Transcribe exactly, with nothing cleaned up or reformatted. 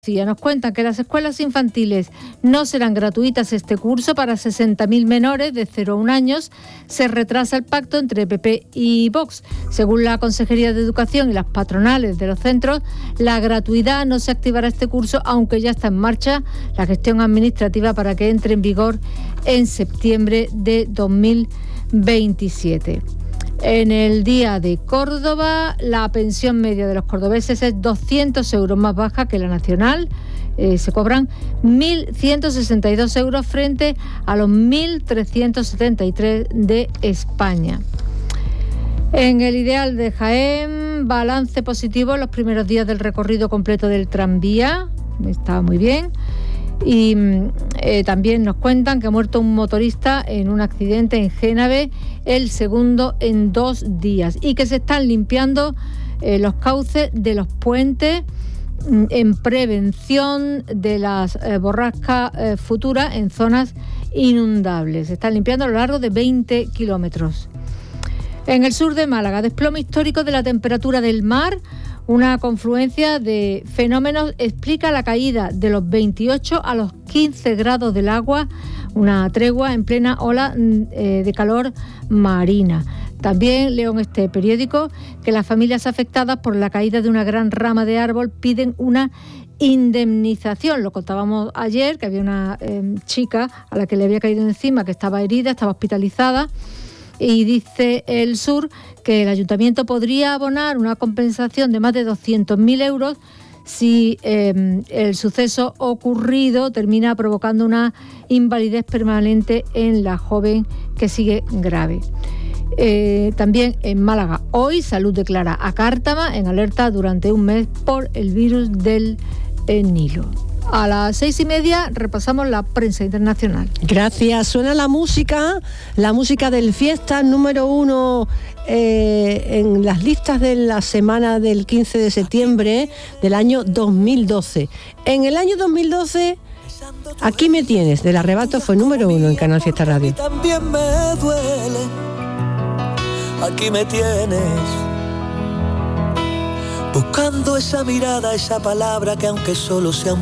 Nos cuentan que las escuelas infantiles no serán gratuitas este curso para sesenta mil menores de cero a un años. Se retrasa el pacto entre P P y Vox. Según la Consejería de Educación y las patronales de los centros, la gratuidad no se activará este curso, aunque ya está en marcha la gestión administrativa para que entre en vigor en septiembre de dos mil veintisiete. En el Día de Córdoba, la pensión media de los cordobeses es doscientos euros más baja que la nacional. Eh, se cobran mil ciento sesenta y dos euros frente a los mil trescientos setenta y tres de España. En el Ideal de Jaén, balance positivo en los primeros días del recorrido completo del tranvía. Está muy bien. Y eh, también nos cuentan que ha muerto un motorista en un accidente en Génave, el segundo en dos días, y que se están limpiando eh, los cauces de los puentes en prevención de las eh, borrascas eh, futuras en zonas inundables. Se están limpiando a lo largo de veinte kilómetros. En el sur de Málaga, desplome histórico de la temperatura del mar. Una confluencia de fenómenos explica la caída de los veintiocho a los quince grados del agua, una tregua en plena ola eh, de calor marina. También leo en este periódico que las familias afectadas por la caída de una gran rama de árbol piden una indemnización. Lo contábamos ayer, que había una eh, chica a la que le había caído encima, que estaba herida, estaba hospitalizada. Y dice El Sur que el ayuntamiento podría abonar una compensación de más de doscientos mil euros si eh, el suceso ocurrido termina provocando una invalidez permanente en la joven, que sigue grave. Eh, también en Málaga, hoy Salud declara a Cártama en alerta durante un mes por el virus del eh, Nilo. A las seis y media repasamos la prensa internacional. Gracias. Suena la música, la música del Fiesta número uno eh, en las listas de la semana del quince de septiembre del año dos mil doce. En el año dos mil doce, Aquí me tienes, del Arrebato, fue número uno en Canal Fiesta Radio. También me duele. Aquí me tienes, buscando esa mirada, esa palabra que aunque solo sea un